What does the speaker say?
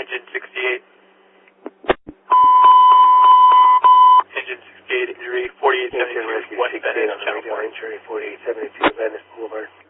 Engine 68. Engine 68, injury 4872 West Venice, Channel 4. Injury 4872 Venice Boulevard.